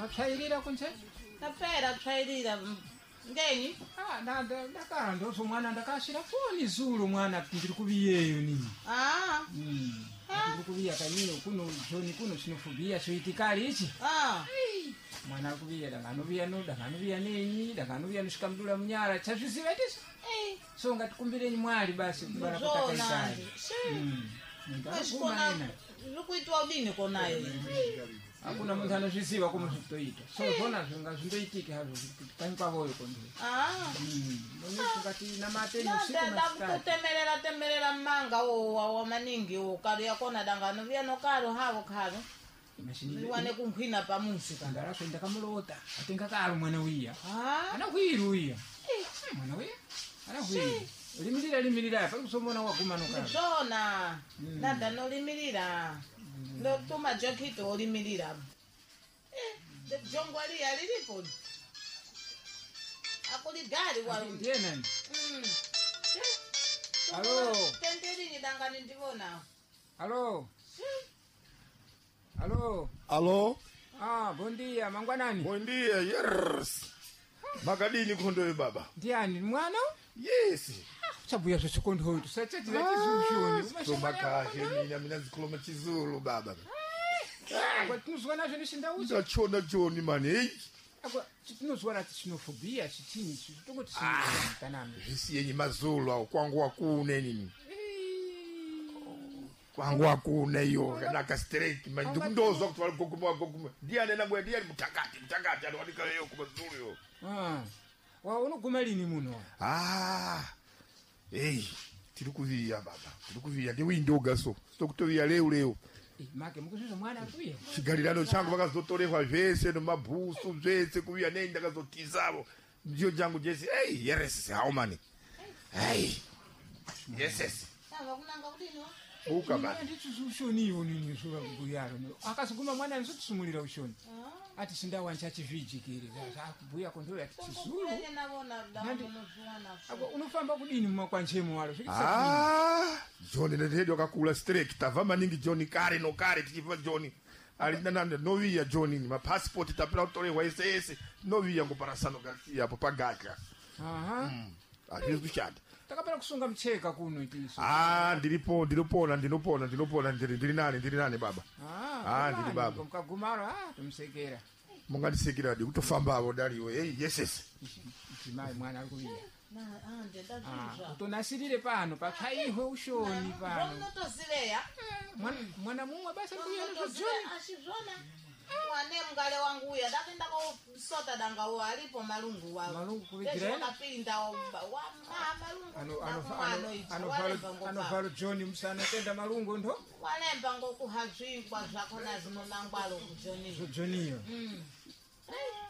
Wapshairira kunche? Tapera pshairira ngeni? Ndakara ndoso mwana ndakashira foni zulu mwana ndiri kubiyeyo nini. Ndiri kubiya kanino kuno John kuno chinofobia choitikali ichi. Mwana kubiya danganobiya nenyi danganobiya nushikamdula munyara chazviziva tisi. So ngatikumbireni mwali basi kubara kutaka isari. Ndakona zvokuitwa udini konayo. Hakuna muntu anozviziva kumuzvitoita. So zvona zvingazvindoitike hazvo kanyi kwavoyo kondo. Ngati namateni usiku na temerera manga wa maningi ukari yakona danganobiya nokaro havo karo. Wane kunkhwina pamuzi kandara so ndakamulota atenga karo mwana wiya. Ana hwiru wiya. Mwana wiya? Ana hwiru. Limirira pa kusomona waguma nokaro. Zona. Nada no limirira. Ndo tuma jokito limirira. Jongwali alilipo. Akuli gari wa ndiye nani? Allo. Tenderi ni dangani ndivona. Allo. Allo. Allo. Bom dia, mangwanani? Bom dia, yes. Magadini kondo baba. Ndiani mwana? Yes. Chabuya chokondo hoyo tusachatira chizulu shoni. Mina zikoloma chizulu baba. Kwatinuzwa nazvo nishindauza. Ndachona John man, hey. Tinozwa rati chinofobia chitini chitongoti tanami. Hisi yenye mazulu au kwangu wakune nini? Kwangu wakune yo kanaka straight man. Ndikundozwa kuti goguma. Ndiane nangwe ndiane mutakati anowanika yo kumazulu yo. Wa unoguma lini muno? Hey, tirikuviya baba. Tirikuviya ndi windoga so. Stokutoviya leo. Make mukuzviza mwana akuye. Chigalirano changu vakazotorehwa zvese nomabhusu zvese kuviya nei ndakazotizavo. Ndiyo jangu jese. Hey, yes, how many? Hey. Yes. Sava kunanga kudini wa? Uka baba. Nditushoni yo nini sura kubuyaro. Akasuguma mwana nzotisumulira ushoni. Ati sindawa nchachivijikire. Kubuya kondo ya chizulu. Unofamba kudini mumakwanchemo walo. John ndedwa kakula straight. Tava maningi John kare no kare tichiva John. Alinanda noviya John ni ma passport tapira utorehwa ese noviya ngoparasano Garcia hapo pagaka. Hizo kushada. Takapera kusunga mcheka kuno itiso. Ndinopona ndiri nani baba. Ndiri baba. Mkagumara tumsekera. Mungandisekera ndi kutofamba abo daliwe. Hey, yes. Chimai mwana akuya. Utonasirire pano pakhaiwe ushoni pano. Unotozileya. Mwana mumwe basa kuya ashizona. Wane mngale wangu uya dakenda ko sota danga wo alipo malungu wao. Malungu kuvigira. Kapinda wa malungu. Ano John msana tenda malungu ndo. Walemba ngokuhazvikwa zvakona zinonangwalo ku John. Johniyo.